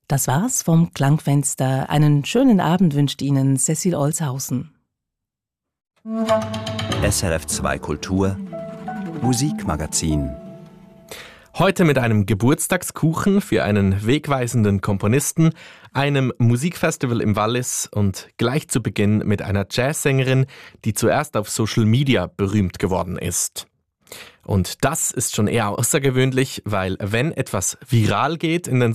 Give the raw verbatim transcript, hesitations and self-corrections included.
Das war's vom Klangfenster. Einen schönen Abend wünscht Ihnen Cecil Olshausen. S R F zwei Kultur Musikmagazin. Heute mit einem Geburtstagskuchen für einen wegweisenden Komponisten, einem Musikfestival im Wallis und gleich zu Beginn mit einer Jazzsängerin, die zuerst auf Social Media berühmt geworden ist. Und das ist schon eher außergewöhnlich, weil wenn etwas viral geht in den